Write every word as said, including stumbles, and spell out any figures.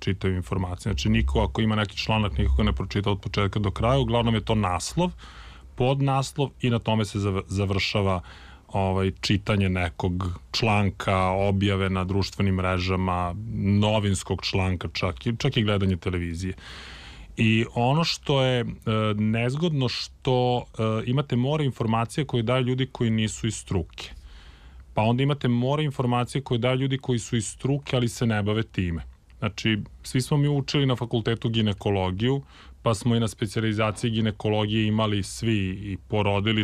čitaju informacije. Znači, niko ako ima neki članak, niko ne pročita od početka do kraja, uglavnom je to naslov, podnaslov i na tome se završava ovaj, čitanje nekog članka, objave na društvenim mrežama, novinskog članka, čak i, čak i gledanje televizije. I ono što je e, nezgodno što e, imate more informacije koje daju ljudi koji nisu iz struke. Pa onda imate more informacije koje daju ljudi koji su iz struke, ali se ne bave time. Znači, svi smo mi učili na fakultetu ginekologiju, pa smo i na specijalizaciji ginekologije imali svi i porodili